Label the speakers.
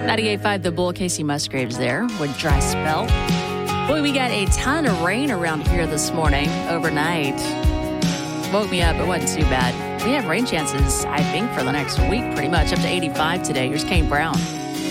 Speaker 1: 98.5 The Bull, Casey Musgraves there with Dry Spell. Boy, we got a ton of rain around here this morning, overnight. Woke me up, it wasn't too bad. We have rain chances, I think, for the next week, pretty much, up to 85 today. Here's Kane Brown.